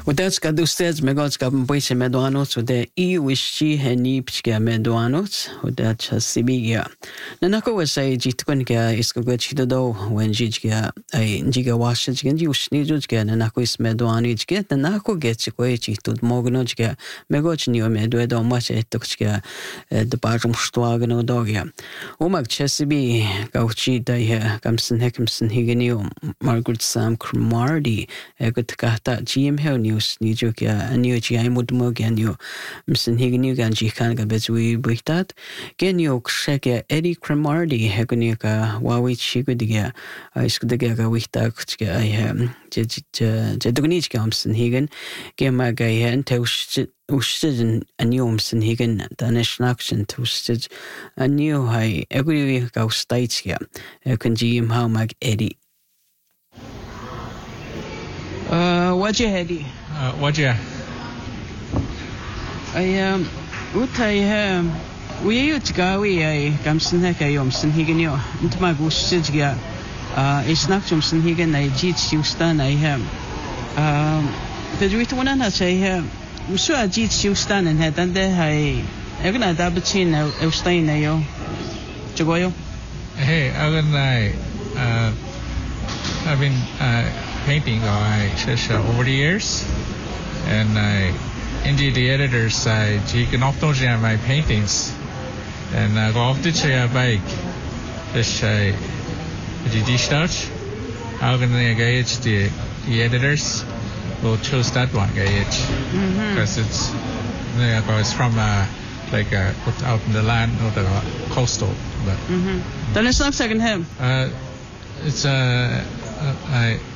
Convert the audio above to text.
وتاسكا دوستاز ميغوتسكا بمبويس مدوانوت ودا إي وشي هني بشكا مدوانوت ودا تشاسيبيا نناكو وساي جيتكون كا إسكو غوتشي دو وين جيجكا أي جيجا واشجكا جي وشني جوجكا نناكو إس مدواني جكا نناكو جيتشكوي جيتود موغنو جكا ميغوتش نيو مدوي دو ماش إتوكشكا دبارم شتواغنو دوغيا وماك تشاسيبي غوتشي دايها كمسن هيغنيو مارغريت سام كرماردي قلت كهتا جيم هيو نيوس نيجو كيا نيو جي اي مودمو كيا نيو مسن هيغ نيو كان جي كان كبزوي بويتات كيا نيو كشاكيا إدي كرماردي هيغ نيو كا واوي تشيكو ديكيا اسكو ديكيا كا ويتا كتكيا اي جدغنيج كا مسن هيغن كيا ما كاي انت وشتد أنيو مسن هيغن دانش ناكشن توشتد أنيو هاي أقولي كاو ستايتس كيا كن جيم هاو ماك إدي وجه هدي وجه أي وتاي ويا تجاوي أي كم سنة كيوم سن هيجنيو أنت ما قوس تجيا إسناك جم سن هيجن أي جيت شوستان أي تجويت وانا نسأي مسوا جيت شوستان إن هذا ده هاي أغنى دابتين أوستين أيو تجويو Hey I've been painting over the years, and indeed the editors can often share my paintings, and go off the chair bike. This the start. How can I gauge the editors will choose that one gauge because it's from like out in the land or the coastal. But then it's not second him. It's